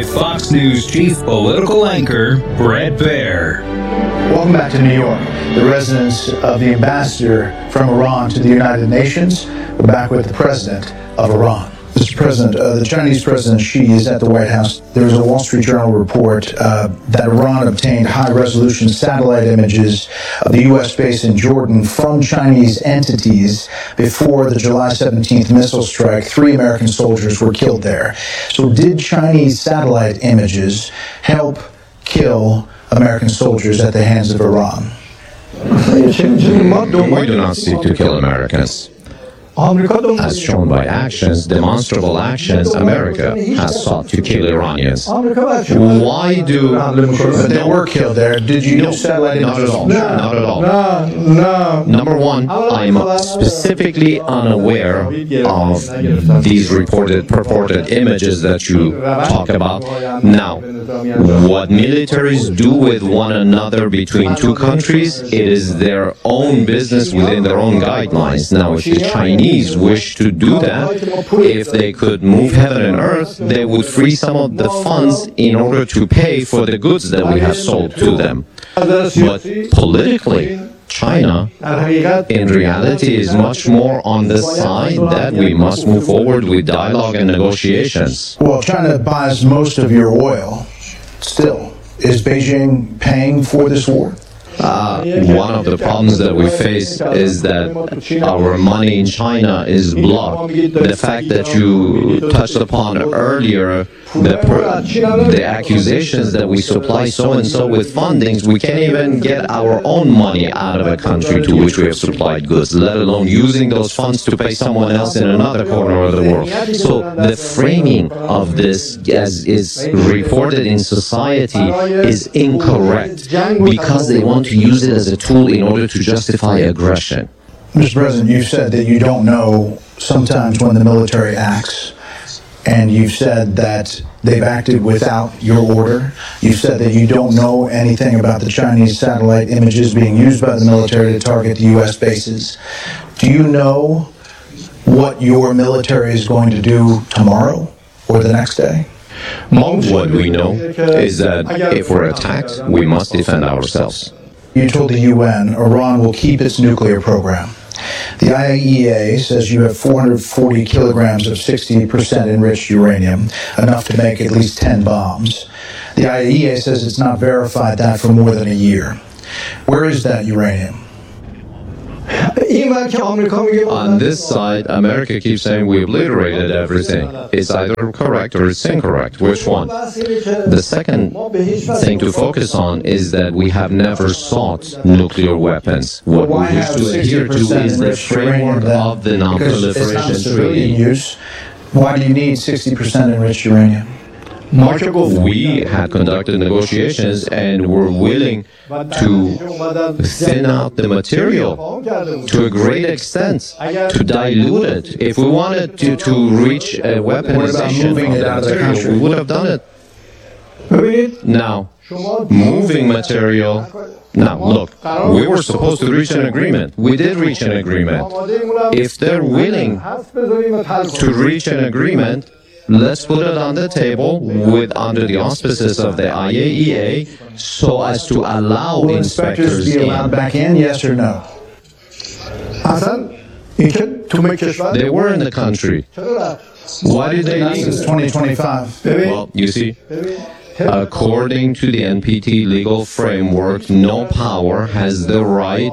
Fox News chief political anchor, Bret Baier. Welcome back to New York. The residence of the ambassador from Iran to the United Nations. We're back with the president of Iran. Mr. President, the Chinese President Xi is at the White House. There was a Wall Street Journal report that Iran obtained high-resolution satellite images of the U.S. base in Jordan from Chinese entities before the July 17th missile strike. 3 American soldiers were killed there. So did Chinese satellite images help kill American soldiers at the hands of Iran? We do not seek to kill Americans. As shown by actions, demonstrable actions, America has sought to kill Iranians. Why do... But they were killed there. Did you use satellite images? Not at all. No. Number one, I'm specifically unaware of these purported images that you talk about. Now, what militaries do with one another between two countries, it is their own business within their own guidelines. Now, if the Chinese wish to do that, if they could move heaven and earth, they would free some of the funds in order to pay for the goods that we have sold to them. But politically, China, in reality, is much more on the side that we must move forward with dialogue and negotiations. Well, China buys most of your oil still. Is Beijing paying for this war? One of the problems that we face is that our money in China is blocked. The fact that you touched upon earlier, the accusations that we supply so-and-so with fundings, we can't even get our own money out of a country to which we have supplied goods, let alone using those funds to pay someone else in another corner of the world. So the framing of this, as is reported in society, is incorrect because they want to use it as a tool in order to justify aggression. Mr. President, you've said that you don't know sometimes when the military acts, and you've said that they've acted without your order. You've said that you don't know anything about the Chinese satellite images being used by the military to target the U.S. bases. Do you know what your military is going to do tomorrow or the next day? What we know is that if we're attacked, we must defend ourselves. You told the UN Iran will keep its nuclear program. The IAEA says you have 440 kilograms of 60% enriched uranium, enough to make at least 10 bombs. The IAEA says it's not verified that for more than a year. Where is that uranium? On this side, America keeps saying we obliterated everything. It's either correct or it's incorrect. Which one? The second thing to focus on is that we have never sought nuclear weapons. What we wish to adhere to is the framework of the Non-Proliferation Treaty. Why do you need 60% enriched uranium? We had conducted negotiations and were willing to thin out the material to a great extent, to dilute it. If we wanted to reach a weaponization of the material, we would have done it. Now, moving material... Now, look, we were supposed to reach an agreement. We did reach an agreement. If they're willing to reach an agreement, let's put it on the table under the auspices of the IAEA so as to allow inspectors be allowed back in, yes or no? They were in the country. Why did they leave? Since 2025. Well, you see, according to the NPT legal framework, no power has the right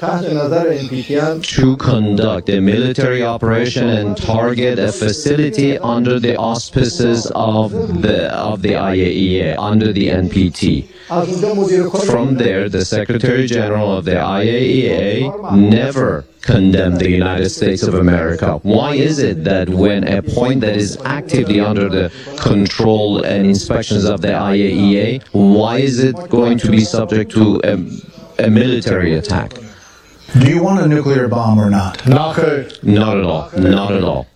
to conduct a military operation and target a facility under the auspices of the IAEA, under the NPT. From there, the Secretary General of the IAEA never condemned the United States of America. Why is it that when a point that is actively under the control and inspections of the IAEA, why is it going to be subject to a military attack? Do you want a nuclear bomb or not? Not at all. Not at all.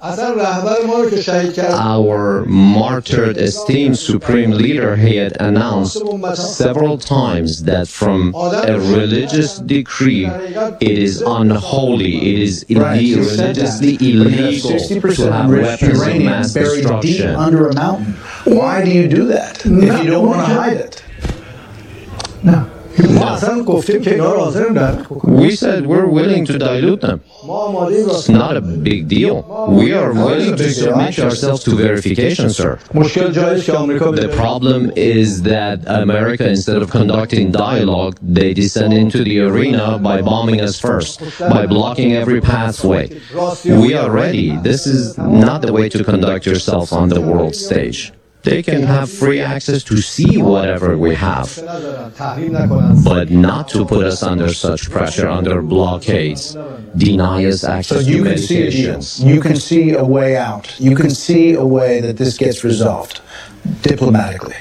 Our martyred, esteemed Supreme Leader, he had announced several times that from a religious decree, it is unholy, it is religiously illegal to have weapons of mass destruction. Under a mountain. Why do you do that if you don't want to hide it? نه ما اصلا گفتیم که اینا رو حاضریم در We said we're willing to dilute them. It's not a big deal. We are willing to submit ourselves to verification, sir. مشکل جایش که آمریکا The problem is that America, instead of conducting dialogue, they descend into the arena by bombing us first, by blocking every pathway. We are ready. This is not the way to conduct yourself on the world stage. They can have free access to see whatever we have, but not to put us under such pressure, under blockades, deny us access to medications. You can see a way out. You can see a way that this gets resolved diplomatically.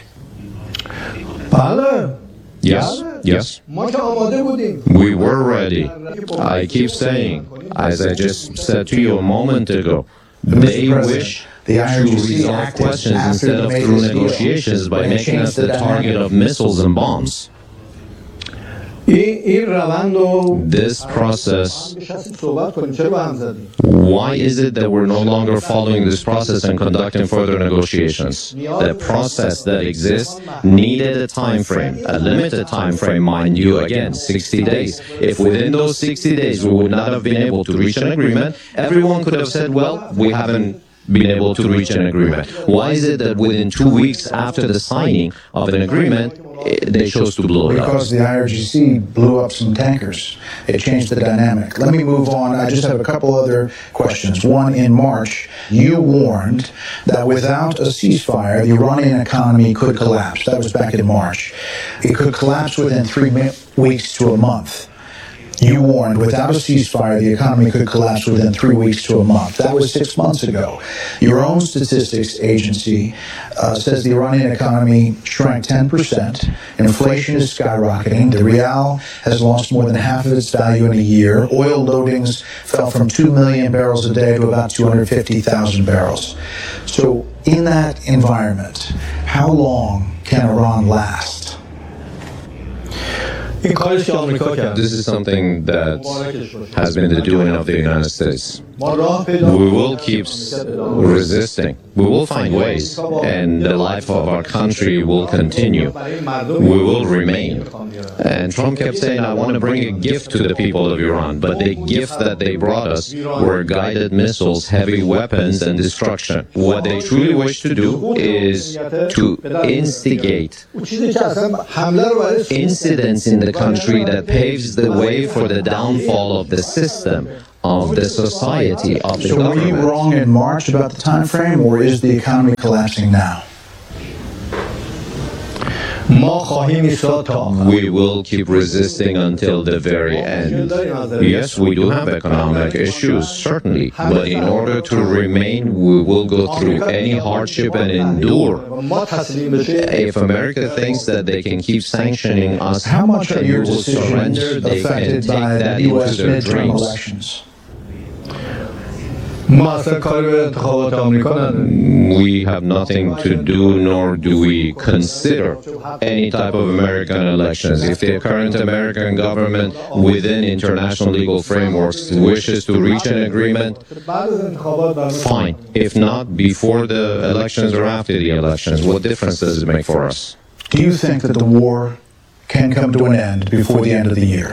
بله Yes. ما که آماده بودیم We were ready. I keep saying, as I just said to you a moment ago, they wish the to IRGC resolve acted questions after instead they of made through this deal. negotiations by They making us changed the the target dynamic. of missiles and bombs. این روند رو This process, صحبت کنیم چرا با هم زدیم why is it that we're no longer following this process and conducting further negotiations? The process that exists needed a time frame, a limited time frame, mind you, again, 60 days. If within those 60 days we would not have been able to reach an agreement, everyone could have said, well, we haven't been able to reach an agreement. Why is it that within 2 weeks after the signing of an agreement, they chose to blow it up? Because the IRGC blew up some tankers. It changed the dynamic. Let me move on. I just have a couple other questions. One, in March, you warned that without a ceasefire, the Iranian economy could collapse. That was back in March. It could collapse within 3 weeks to a month. You warned without a ceasefire, the economy could collapse within 3 weeks to a month. That was 6 months ago. Your own statistics agency says the Iranian economy shrank 10%. Inflation is skyrocketing. The rial has lost more than half of its value in a year. Oil loadings fell from 2 million barrels a day to about 250,000 barrels. So in that environment, how long can Iran last? این کارش که آمریکا کرد This is something that has been the doing of the United States. ما راه پیدا We will keep resisting. We will find ways, and the life of our country will continue. We will remain. And Trump kept saying, I want to bring a gift to the people of Iran. But the gift that they brought us were guided missiles, heavy weapons, and destruction. What they truly wish to do is to instigate چیزی که اصلا حمله رو برای incidents in the country that paves the way for the downfall of the system, of the society, of the So were you government. wrong in March about the time frame, or is the economy collapsing now? ما خواهیم ایستاد تا آخر We will keep resisting until the very end. Yes, we do have economic issues, certainly, but in order to remain, we will go through any hardship and endure. ما تسلیم بشیم If America thinks that they can keep sanctioning us, How much are and your we will decisions surrender, they can affected take by that the into U.S. their midterm dreams. elections? ما اصلا کاری به انتخابات آمریکا نداریم We have nothing to do, nor do we consider any type of American elections. If the current American government, within international legal frameworks, wishes to reach an agreement, بعد از انتخابات برای fine. If not, before the elections or after the elections, what difference does it make for us? Do you think that the war can come to an end before the end of the year?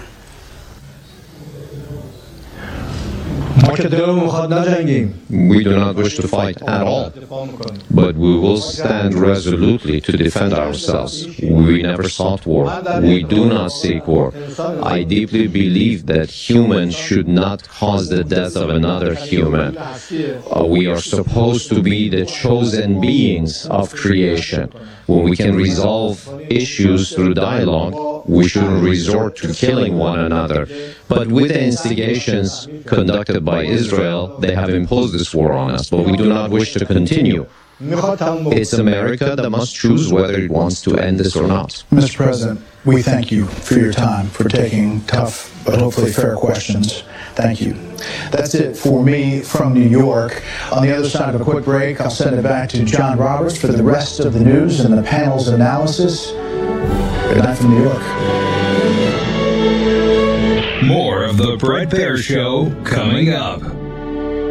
ما که دلمون میخواد نجنگیم We do not wish to fight at all, دفاع میکنیم but we will stand resolutely to defend ourselves. We never sought war. We do not seek war. I deeply believe that humans should not cause the death of another human. We are supposed to be the chosen beings of creation. When we can resolve issues through dialogue, we shouldn't resort to killing one another. But with the instigations conducted by Israel, they have imposed this war on us, but we do not wish to continue. میخواد تموم It's America that must choose whether it wants to end this or not. Mr. President, we thank you for your time, for taking tough but hopefully fair questions. Thank you. That's it for me from New York. On the other side of a quick break, I'll send it back to John Roberts for the rest of the news and the panel's analysis. Good night from New York. More of the Bret Baier Show coming up.